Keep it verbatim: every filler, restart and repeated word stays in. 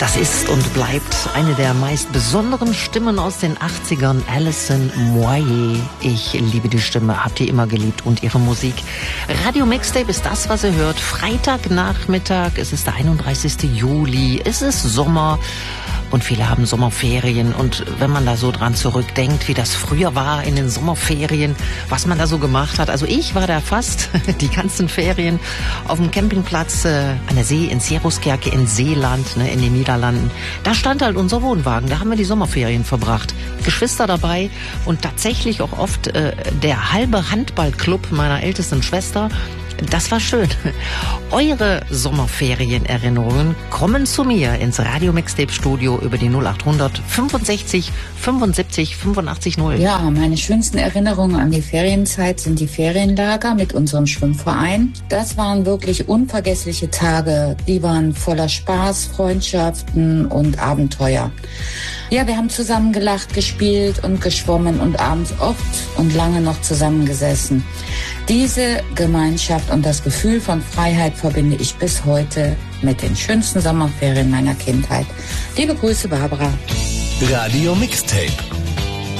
Das ist und bleibt eine der meist besonderen Stimmen aus den achtzigern, Alison Moyet. Ich liebe die Stimme, habt ihr immer geliebt und ihre Musik. Radio Mixtape ist das, was ihr hört. Freitagnachmittag, es ist der einunddreißigste Juli, es ist Sommer. Und viele haben Sommerferien. Und wenn man da so dran zurückdenkt, wie das früher war in den Sommerferien, was man da so gemacht hat. Also ich war da fast die ganzen Ferien auf dem Campingplatz äh, an der See in Sieruskerke in Seeland, ne, in den Niederlanden. Da stand halt unser Wohnwagen. Da haben wir die Sommerferien verbracht. Geschwister dabei und tatsächlich auch oft äh, der halbe Handballclub meiner ältesten Schwester. Das war schön. Eure Sommerferienerinnerungen kommen zu mir ins Radio Mixtape Studio über die null achthundert fünfundsechzig fünfundsiebzig fünfundachtzig null. Ja, meine schönsten Erinnerungen an die Ferienzeit sind die Ferienlager mit unserem Schwimmverein. Das waren wirklich unvergessliche Tage. Die waren voller Spaß, Freundschaften und Abenteuer. Ja, wir haben zusammen gelacht, gespielt und geschwommen und abends oft und lange noch zusammengesessen. Diese Gemeinschaft und das Gefühl von Freiheit verbinde ich bis heute mit den schönsten Sommerferien meiner Kindheit. Liebe Grüße, Barbara. Radio Mixtape.